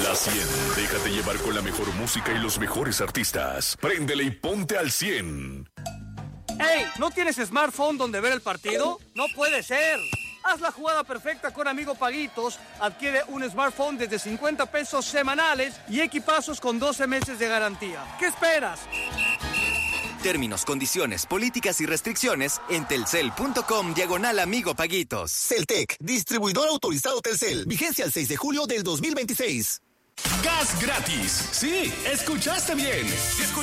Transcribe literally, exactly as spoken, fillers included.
La cien. Déjate llevar con la mejor música y los mejores artistas. Préndele y ponte al cien. ¡Ey! ¿No tienes smartphone donde ver el partido? ¡No puede ser! Haz la jugada perfecta con Amigo Paguitos. Adquiere un smartphone desde cincuenta pesos semanales y equipazos con doce meses de garantía. ¿Qué esperas? Términos, condiciones, políticas y restricciones en telcel.com diagonal Amigo Paguitos. Celtec, distribuidor autorizado Telcel. Vigencia el seis de julio del dos mil veintiséis. Gas gratis. Sí, escuchaste bien.